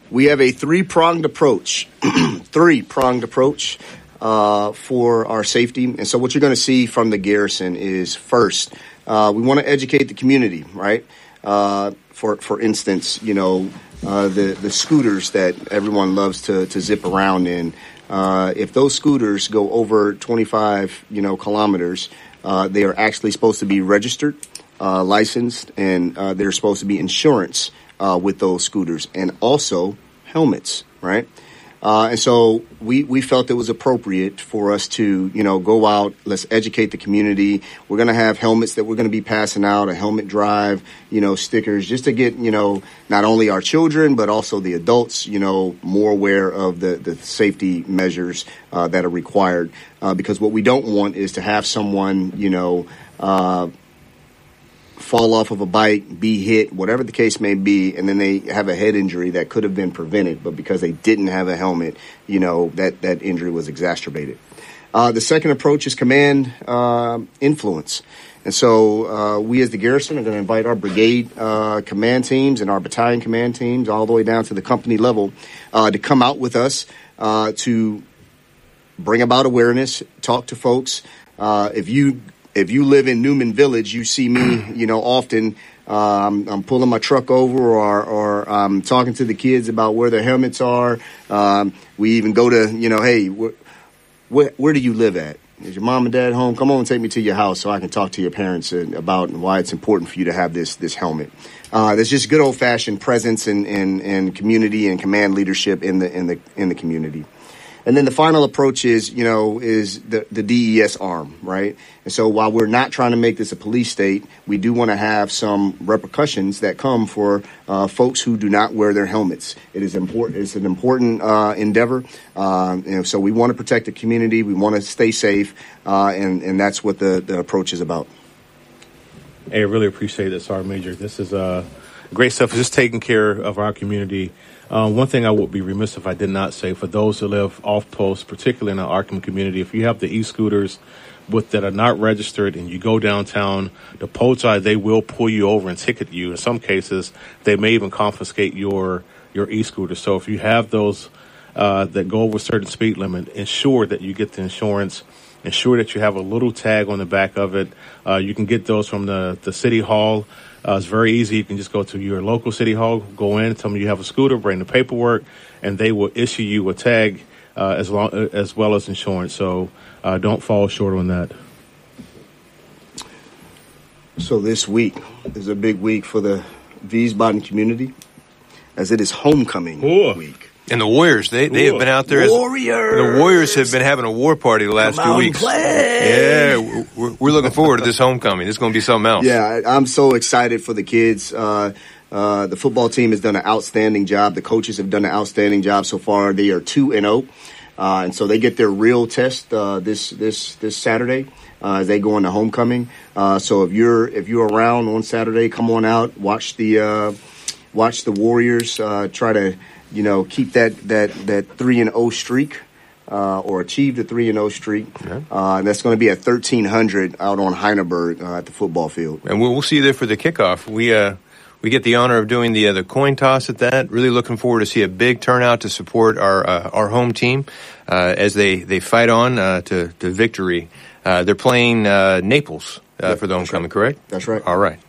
We have a three-pronged approach, for our safety. And so what you're going to see from the Garrison is, first, we want to educate the community, right? For instance, the scooters that everyone loves to zip around in. If those scooters go over 25, kilometers, they are actually supposed to be registered, licensed, and they're supposed to be insurance with those scooters, and also helmets, right? And so we felt it was appropriate for us to, go out, let's educate the community. We're going to have helmets that we're going to be passing out, a helmet drive, stickers, just to get, not only our children, but also the adults, more aware of the safety measures that are required. Because what we don't want is to have someone, fall off of a bike, be hit, whatever the case may be, and then they have a head injury that could have been prevented, but because they didn't have a helmet, that injury was exacerbated. The second approach is command influence. And so we as the Garrison are going to invite our brigade command teams and our battalion command teams all the way down to the company level to come out with us to bring about awareness, talk to folks. If you live in Newman Village, you see me, often. I'm pulling my truck over, or I'm talking to the kids about where their helmets are. We even go to, hey, where do you live at? Is your mom and dad home? Come on and take me to your house so I can talk to your parents about why it's important for you to have this helmet. There's just good old fashioned presence and community and command leadership in the community. And then the final approach is the DES arm, right? And so while we're not trying to make this a police state, we do want to have some repercussions that come for folks who do not wear their helmets. It is important. It's an important endeavor. So we want to protect the community. We want to stay safe. And that's what the approach is about. Hey, I really appreciate it, Sergeant Major. This is great stuff. Just taking care of our community. One thing I would be remiss if I did not say, for those who live off post, particularly in the Arkham community, if you have the e-scooters that are not registered and you go downtown, the POTI, they will pull you over and ticket you. In some cases, they may even confiscate your e-scooter. So if you have those that go over a certain speed limit, ensure that you get the insurance. Ensure that you have a little tag on the back of it. You can get those from the city hall. It's very easy. You can just go to your local city hall, go in, tell them you have a scooter, bring the paperwork, and they will issue you a tag as well as insurance. So don't fall short on that. So this week is a big week for the Wiesbaden community, as it is homecoming week. And the Warriors, they have been out there. The Warriors have been having a war party the last 2 weeks. Yeah, we're looking forward to this homecoming. It's going to be something else. Yeah, I'm so excited for the kids. The football team has done an outstanding job. The coaches have done an outstanding job so far. They are 2-0, and so they get their real test this Saturday as they go into homecoming. So if you're around on Saturday, come on out, watch the Warriors try to keep that 3-0 streak, or achieve the 3-0 streak. And that's going to be at 1300 out on Heineberg at the football field. And we'll see you there for the kickoff. We get the honor of doing the coin toss at that. Really looking forward to see a big turnout to support our home team as they fight on to victory. They're playing Naples for the homecoming, correct? That's right. All right.